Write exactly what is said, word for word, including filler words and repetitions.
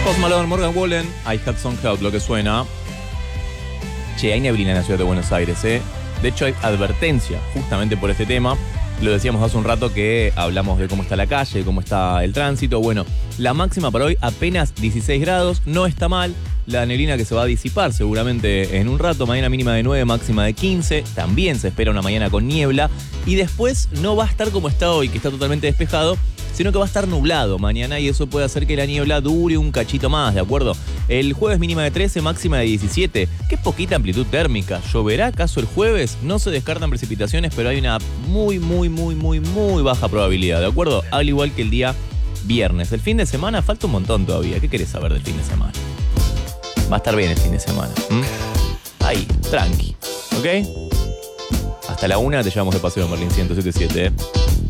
Post Malone, Morgan Wallen, I Had Some Cloud, lo que suena. Che, hay neblina en la ciudad de Buenos Aires, ¿eh? De hecho, hay advertencia justamente por este tema. Lo decíamos hace un rato que hablamos de cómo está la calle, de cómo está el tránsito. Bueno, la máxima para hoy apenas dieciséis grados, no está mal. La neblina que se va a disipar seguramente en un rato. Mañana mínima de nueve, máxima de quince. También se espera una mañana con niebla. Y después no va a estar como está hoy, que está totalmente despejado, sino que va a estar nublado mañana y eso puede hacer que la niebla dure un cachito más, ¿de acuerdo? El jueves mínima de trece, máxima de diecisiete. Qué poquita amplitud térmica. ¿Lloverá acaso el jueves? No se descartan precipitaciones, pero hay una muy, muy, muy, muy, muy baja probabilidad, ¿de acuerdo? Al igual que el día viernes. El fin de semana falta un montón todavía. ¿Qué querés saber del fin de semana? Va a estar bien el fin de semana. ¿Mm? Ahí, tranqui. ¿Ok? Hasta la una te llevamos de paseo en Berlín ciento siete punto siete, ¿eh?